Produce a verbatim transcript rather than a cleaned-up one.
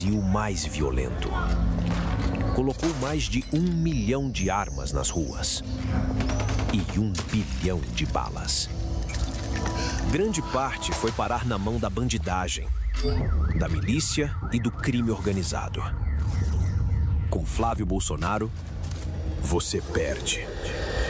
e o mais violento. Colocou mais de um milhão de armas nas ruas e um bilhão de balas. Grande parte foi parar na mão da bandidagem, da milícia e do crime organizado. Com Flávio Bolsonaro, você perde.